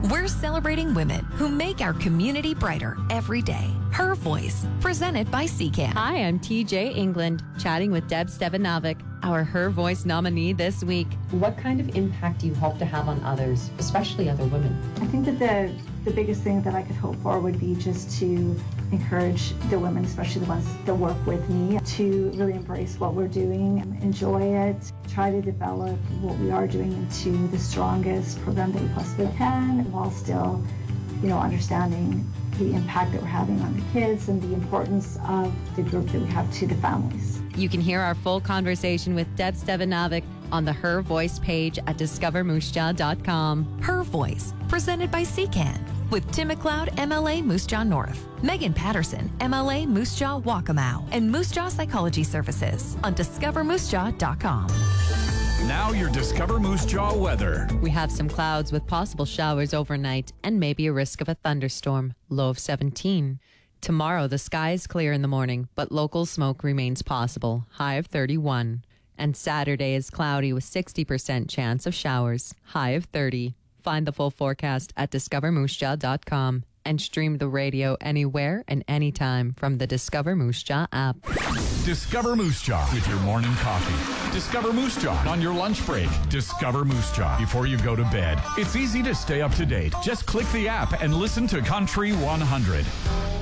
We're celebrating women who make our community brighter every day. Her Voice, presented by CCAN. Hi, I'm TJ England, chatting with Deb Stevanovic, our Her Voice nominee this week. What kind of impact do you hope to have on others, especially other women? I think that the biggest thing that I could hope for would be just to encourage the women, especially the ones that work with me, to really embrace what we're doing, enjoy it, try to develop what we are doing into the strongest program that we possibly can, while still, understanding the impact that we're having on the kids and the importance of the group that we have to the families. You can hear our full conversation with Deb Stevanovic on the Her Voice page at discovermoose-jaw.com. Her Voice, presented by CCAN, with Tim McLeod, MLA Moose Jaw North, Megan Patterson, MLA Moose Jaw Waccamaw, and Moose Jaw Psychology Services on discovermoosejaw.com. Now your Discover Moose Jaw weather. We have some clouds with possible showers overnight and maybe a risk of a thunderstorm, low of 17. Tomorrow, the sky is clear in the morning, but local smoke remains possible, high of 31. And Saturday is cloudy with 60% chance of showers, high of 30. Find the full forecast at discovermoosejaw.com and stream the radio anywhere and anytime from the Discover Moose Jaw app. Discover Moose Jaw with your morning coffee. Discover Moose Jaw on your lunch break. Discover Moose Jaw before you go to bed. It's easy to stay up to date. Just click the app and listen to Country 100.